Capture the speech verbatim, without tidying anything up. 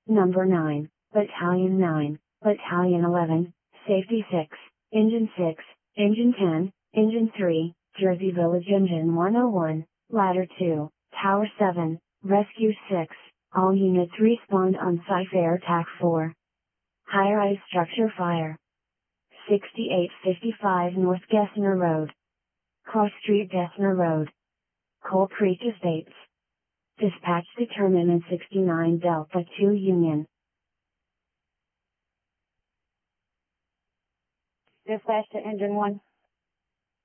Number nine, Battalion nine, Battalion eleven, Safety six, Engine six, Engine ten, Engine three, Jersey Village Engine one oh one, Ladder two, Tower seven, Rescue six, all units respawned on site Air Attack four. High-rise structure fire. sixty-eight fifty-five North Gessner Road. Cross Street Gessner Road. Coal Creek Estates. Dispatch determinant sixty-nine Delta two Union. Dispatch to Engine one.